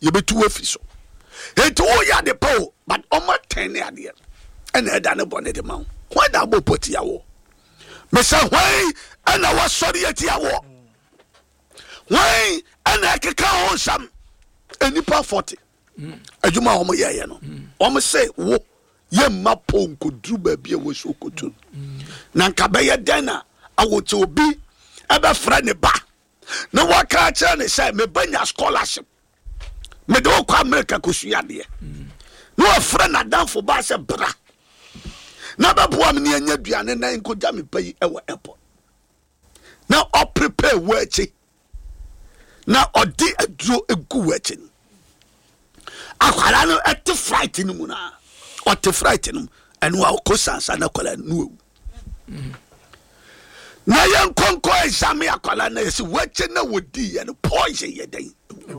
yebetu afi so enti wo ya de po but oma ten ne ade ena eda ne bone de ma ho da bo poti yawo me say why ana wa sori eti yawo why ana keka ho sam enipa 40 adwuma ho ye no o say wo ye ma po nkodru ba bia wo so kotu na nka be ye den na awote obi ebe fra ne ba na waka cha ne say me banya scholarship me do kwa America kusua de no fra na danfo ba se bra na baboa me ne anya duane na nkoja me payi ewo airport na o prepare wachi na odi aduro egu wachi akwara no at flight ni mu na o te flight ni enu wa ko sansa na kwala nu na yan konko exam akwala na yesi wachi na wodi ye no poison ye den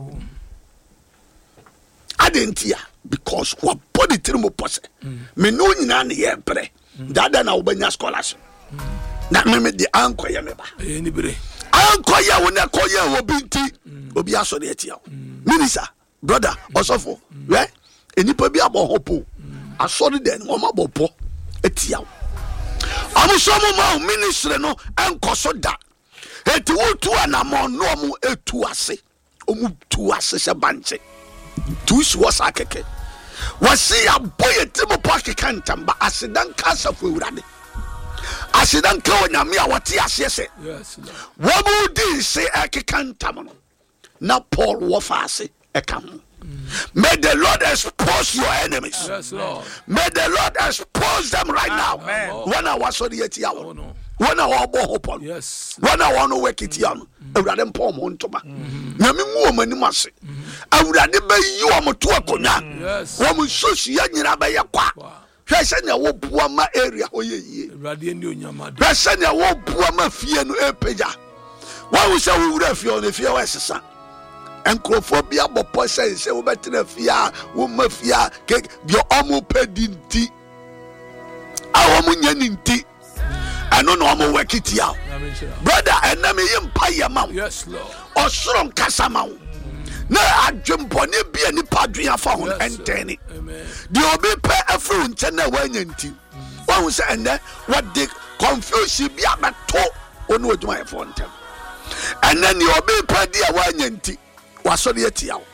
adentia because what body tirimu pose me no nyina ne ye bre dada na obanya scholarship na me de anko ye me ba ni bre anko ye wo na ko ye obi nti obi aso de etia minister brother osofo we enipa bi abo hopo aso de den o ma bopo etia amuso mo ma ministry no anko so da eti wo tu anamo no mu etu ase omu tu ase se banche tuish was akeke wasi aboye timo poke kantamba asidan kasa fu urade asidan ka onyame a wote asese yes wo di se akekantamo na Paul wo faase ekam may the Lord expose your enemies. Yes, Lord. May the Lord expose them right now. When I was on the etiawo when I was born yes when I want to work it yam awurade mpom hontoma na me mu omani mase awurade ba yi o moto akonya wo mu sosia nyira ba ye kwa hwe se na wo bua ma area oye yie awurade eni onyama de hwe se na wo bua ma fie no epeja wo se wo wura fie no fie wa sesa enkrofobia bopo se wo betina fie wo ma fie ke bi omo pedinti a wo mu nyaninti ano no omo work it out brother enemy yimpa yema yes Lord osoro nkasa ma wo na adwempone bia ni padwen afa ho enteni di obi pe afru nche na wanyanti wo se ene what the confusion bia beto onu oduma e fo ntem ene ni obi pe dia wanyanti wasori atia wo